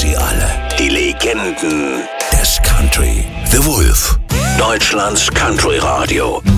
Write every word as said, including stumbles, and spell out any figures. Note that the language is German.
sie alle. Die Legenden des Country. The Wolf. Deutschlands Country Radio.